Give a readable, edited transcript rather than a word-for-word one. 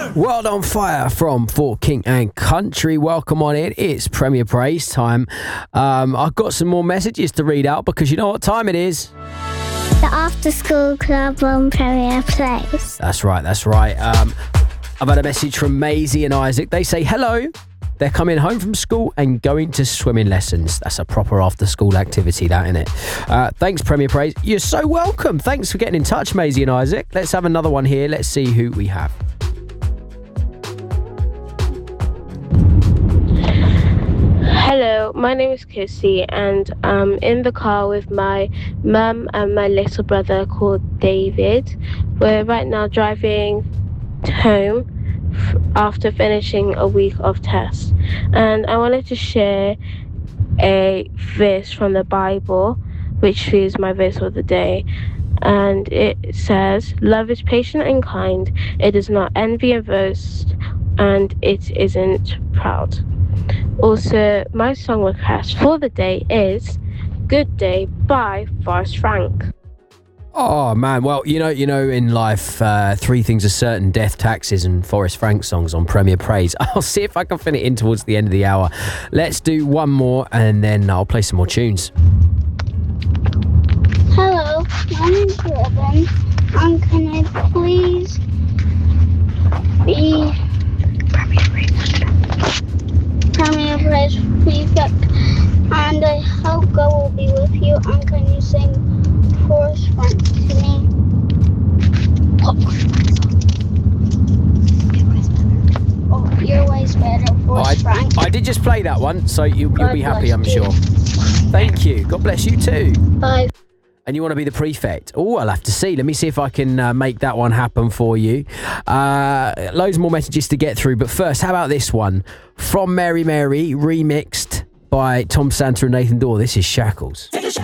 World on Fire from Fort King and Country. Welcome on in. It's Premier Praise time. I've got some more messages to read out because you know what time it is. The After School Club on Premier Praise. That's right. I've had a message from Maisie and Isaac. They say, hello. They're coming home from school and going to swimming lessons. That's a proper after-school activity, that, isn't it? Thanks, Premier Praise. You're so welcome. Thanks for getting in touch, Maisie and Isaac. Let's have another one here. Let's see who we have. Hello, my name is Kirsty, and I'm in the car with my mum and my little brother called David. We're right now driving home after finishing a week of tests, and I wanted to share a verse from the Bible, which is my verse of the day. And it says, love is patient and kind, it does not envy and boast, and it isn't proud. Also, my song request for the day is Good Day by Forrest Frank. Oh, man. Well, you know, in life, three things are certain: death, taxes, and Forrest Frank songs on Premier Praise. I'll see if I can fit it in towards the end of the hour. Let's do one more, and then I'll play some more tunes. Hello, my name's Robin. And can I please be Premier Praise Prefect? And I hope God will be with you. And can you sing Forrest Frank to me? Oh, your way's better, Forrest Frank. I did just play that one, so you'll be happy, I'm bless you. sure. Thank you. God bless you too. Bye. And you want to be the prefect? Oh, I'll have to see. Let me see if I can make that one happen for you. Loads more messages to get through. But first, how about this one? From Mary Mary, remixed by Tom Santa and Nathan Dorr. This is Shackles.